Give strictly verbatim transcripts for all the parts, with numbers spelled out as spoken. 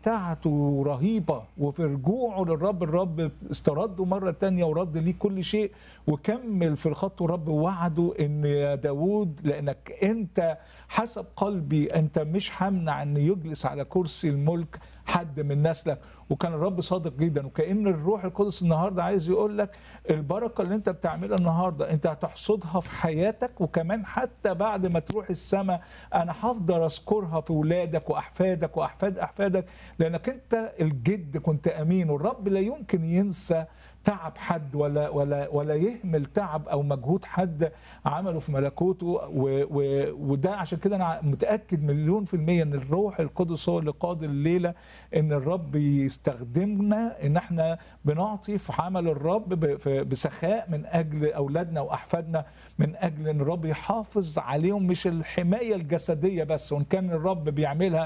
بتاعته رهيبة، وفي رجوعه للرب الرب استرده مرة تانية ورد ليه كل شيء وكمل في الخط. والرب وعده ان يا داود لانك انت حسب قلبي انت مش همنع ان يجلس على كرسي الملك حد من نسلك. وكان الرب صادق جدا. وكأن الروح القدس النهارده عايز يقول لك البركه اللي انت بتعملها النهارده انت هتحصدها في حياتك، وكمان حتى بعد ما تروح السماء انا هفضل اذكرها في ولادك واحفادك واحفاد احفادك، لانك انت الجد كنت امين. والرب لا يمكن ينسى تعب حد ولا ولا ولا يهمل تعب او مجهود حد عمله في ملكوته. و و وده عشان كده انا متاكد مليون في الميه ان الروح القدس هو اللي قاد الليله ان الرب يستخدمنا ان احنا بنعطي في عمل الرب بسخاء من اجل اولادنا واحفادنا، من اجل ان الرب يحافظ عليهم، مش الحمايه الجسديه بس وان كان الرب بيعملها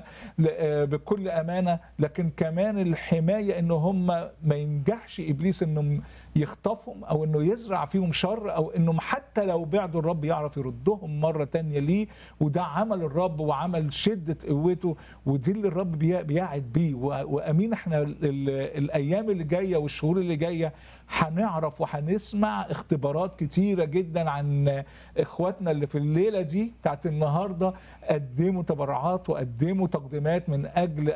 بكل امانه، لكن كمان الحمايه ان هم ما ينجحش ابليس انه يخطفهم او انه يزرع فيهم شر، او انهم حتى لو بعدوا الرب يعرف يردهم مره تانية ليه. وده عمل الرب وعمل شده قوته، ودي اللي الرب بيعد بيه. وامين احنا الايام اللي جايه والشهور اللي جايه هنعرف وهنسمع اختبارات كتيره جدا عن اخواتنا اللي في الليله دي بتاعت النهارده قدموا تبرعات وقدموا تقديمات من اجل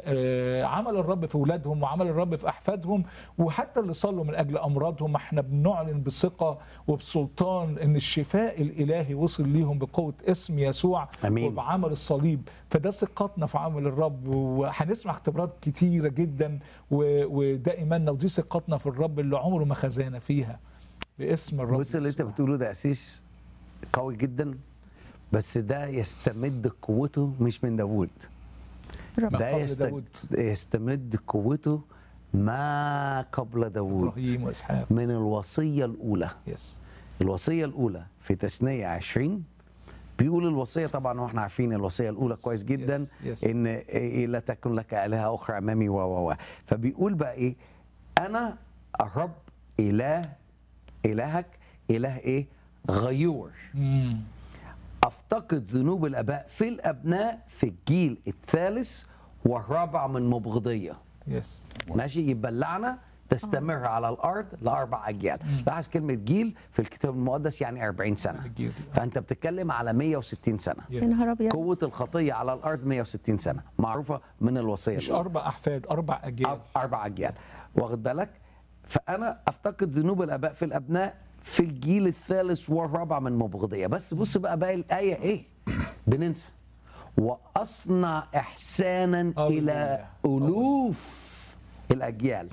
عمل الرب في اولادهم وعمل الرب في احفادهم، وحتى اللي صلوا من اجل امراضهم. احنا بنعلن بثقه وبسلطان ان الشفاء الالهي وصل ليهم بقوه اسم يسوع أمين. وبعمل الصليب. فده ثقتنا في عمل الرب، وهنسمع اختبارات كتيره جدا وده ايماننا ودي ثقتنا في الرب اللي عمره ما خزانا فيها باسم الرب. بص اللي انت بتقوله ده اساس قوي جدا، بس ده يستمد قوته مش من داوود. ده يست... يستمد قوته ما قبل داوود، ابراهيم واسحاق، من الوصيه الاولى. يس. الوصيه الاولى في تثنيه عشرين بيقول الوصيه، طبعا واحنا عارفين الوصيه الاولى كويس جدا، يس. يس. ان إيه لا تكن لك الهه اخرى امامي و و فبيقول بقى ايه؟ انا الرب اله الهك، اله ايه؟ غيور. مم. افتقد ذنوب الاباء في الابناء في الجيل الثالث والرابع من مبغضيه. يس. ماشي، يبقى اللعنه تستمر على الارض لاربع اجيال. لاحظ كلمه جيل في الكتاب المقدس يعني أربعين سنه، فانت بتتكلم على مية وستين سنه. يا نهار ابيض. قوه الخطيه على الارض مية وستين سنه معروفه من الوصيه، مش اربع احفاد، اربع اجيال. اربع اجيال، واخد بالك؟ فانا افتقد ذنوب الاباء في الابناء في الجيل الثالث والرابع من مبغضيه. بس بص بقى باقي الايه ايه؟ بننسى واصنع احسانا أوه. الى الوف الاجيال.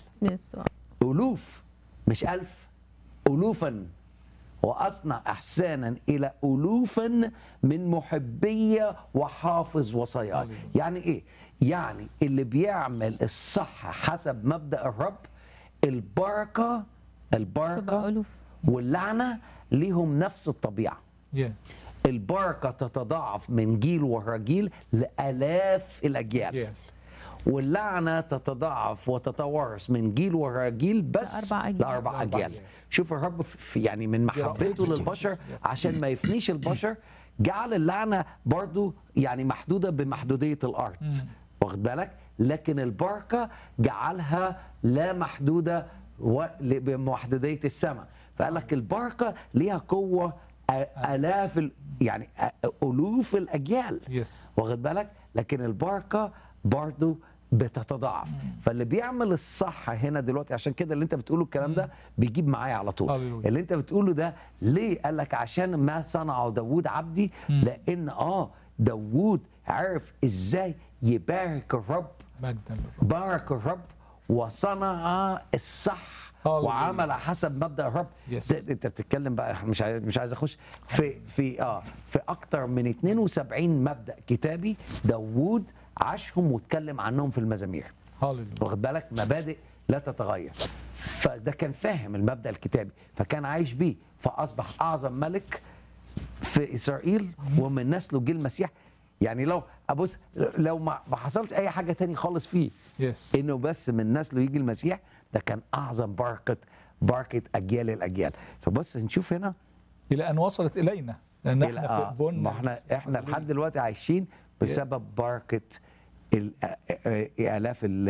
الوف مش الف، الوفا. واصنع احسانا الى الوفا من محبيه وحافظ وصاياي. يعني ايه؟ يعني اللي بيعمل الصح حسب مبدا الرب، البركه البركه واللعنه ليهم نفس الطبيعه. yeah. البركه تتضاعف من جيل ورا جيل لالاف الاجيال. yeah. واللعنه تتضاعف وتتوارث من جيل ورا جيل بس لاربع اجيال. شوف الرب في يعني من محبته للبشر عشان ما يفنيش البشر جعل اللعنه برضو يعني محدوده بمحدوديه الارض، واخد بالك؟ لكن البركه جعلها لا محدوده بمحدوديه السماء. فقال لك البركه ليها قوه الاف يعني الوف الاجيال، واخد بالك؟ لكن البركه برضو بتتضاعف. فاللي بيعمل الصح هنا دلوقتي، عشان كده اللي انت بتقوله الكلام ده بيجيب معايا على طول. هللويا. اللي انت بتقوله ده ليه؟ قال لك عشان ما صنعه داوود عبدي، لان اه داوود عرف ازاي يبارك الرب، مجدا للرب، بارك الرب وصنع الصح وعمل حسب مبدا الرب. yes. انت بتتكلم بقى، مش عايز مش عايز اخش في في اه في اكتر من اتنين وسبعين مبدا كتابي داوود عاشهم واتكلم عنهم في المزامير. هللويا. واخد بالك؟ مبادئ لا تتغير. فده كان فاهم المبدا الكتابي فكان عايش بيه، فاصبح اعظم ملك في اسرائيل ومن نسله جه المسيح. يعني لو ابص لو ما حصلش اي حاجه تاني خالص فيه، yes. انه بس من نسله يجي المسيح، ده كان اعظم بركه بركه اجيال الاجيال. فبص نشوف هنا الى ان وصلت الينا، لان احنا في بن ما احنا احنا لحد دلوقتي عايشين بسبب بركه ال- آلاف